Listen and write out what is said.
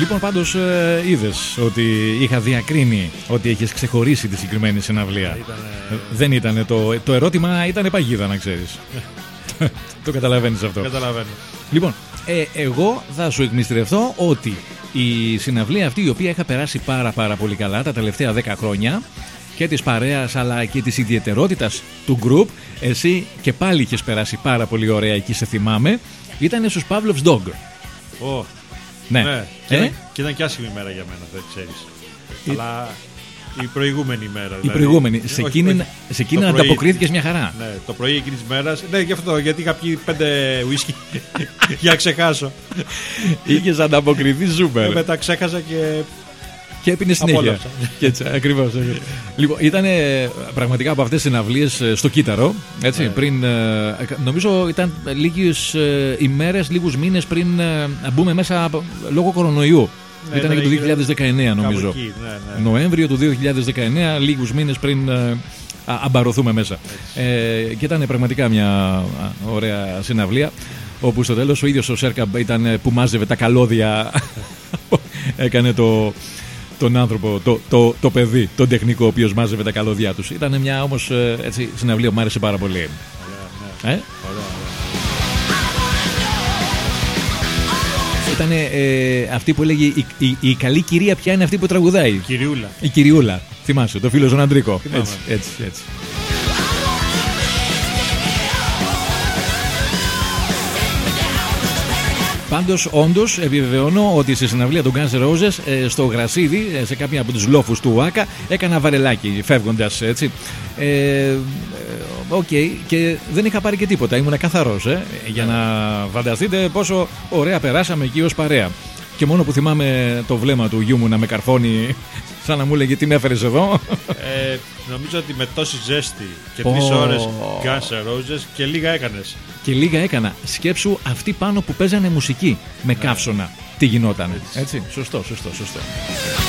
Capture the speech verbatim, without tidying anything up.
Λοιπόν, πάντως ε, είδες ότι είχα διακρίνει ότι έχεις ξεχωρίσει τη συγκεκριμένη συναυλία. Ήτανε... Δεν ήταν το, το ερώτημα, ήταν παγίδα, να ξέρεις. Το καταλαβαίνεις αυτό. Καταλαβαίνω. Λοιπόν, ε, εγώ θα σου εκμυστηρευτώ ότι η συναυλία αυτή, η οποία είχα περάσει πάρα πάρα πολύ καλά τα τελευταία δέκα χρόνια, και της παρέας αλλά και της ιδιαιτερότητας του group, εσύ και πάλι είχες περάσει πάρα πολύ ωραία εκεί, σε θυμάμαι, ήταν στους Pavlov's Dog. Oh. Ναι. Ναι. Και, ε? ήταν, και ήταν και άσχημη μέρα για μένα, δεν ξέρεις. Η... Αλλά η προηγούμενη μέρα. Δηλαδή. Η προηγούμενη. Σε όχι, εκείνη, όχι. σε εκείνη πρωί... ανταποκρίθηκες μια χαρά. Ναι, το πρωί εκείνης της μέρας. Ναι, γι' αυτό, γιατί είχα πιει πέντε ουίσκι για να ξεχάσω. Είχες ανταποκριθεί σούπερ. Και μετά ξέχασα και... Και έπινε συνέχεια. Και έτσι, ακριβώς. Λοιπόν, ήταν πραγματικά από αυτές τις συναυλίες στο Κύτταρο. Έτσι, ναι. Πριν, νομίζω ήταν λίγες ημέρες, λίγους μήνες πριν μπούμε μέσα λόγω κορονοϊού. Ναι, ήταν και το δύο χιλιάδες δεκαεννέα, νομίζω. Εκεί, ναι, ναι. Νοέμβριο του δύο χιλιάδες δεκαεννέα, λίγους μήνες πριν α, αμπαρωθούμε μέσα. Ε, και ήταν πραγματικά μια ωραία συναυλία, όπου στο τέλος ο ίδιος ο Σέρκαμπ ήταν που μάζευε τα καλώδια. Έκανε το... τον άνθρωπο, το, το, το παιδί, τον τεχνικό, ο οποίος μάζευε τα καλώδια τους. Ήταν μια όμως έτσι, συναυλία που μου άρεσε πάρα πολύ. Ωραία, ναι. Ε? Ωραία, ωραία. Ήταν ε, αυτή που έλεγε η, η, η καλή κυρία, ποια είναι αυτή που τραγουδάει. Η Κυριούλα. Η Κυριούλα. Θυμάσαι, το φίλο τον Αντρίκο. Έτσι, έτσι, έτσι. Πάντως, όντως, επιβεβαιώνω ότι στη συναυλία του Guns N' Roses ε, στο Γρασίδι, ε, σε κάποια από τους λόφους του ΟΑΚΑ, έκανα βαρελάκι φεύγοντας έτσι. Ε, Οκ, okay, και δεν είχα πάρει και τίποτα, ήμουν καθαρός, ε, για να φανταστείτε πόσο ωραία περάσαμε εκεί ως παρέα. Και μόνο που θυμάμαι το βλέμμα του γιού μου να με καρφώνει, σαν να μου έλεγε τι με έφερες εδώ. Ε, νομίζω ότι με τόση ζέστη και τρεις oh. ώρες Guns N' Roses και λίγα έκανες. Και λίγα έκανα. Σκέψου αυτοί πάνω που παίζανε μουσική με καύσωνα. Τι γινόταν. Έτσι. Έτσι. Σωστό, σωστό, σωστό.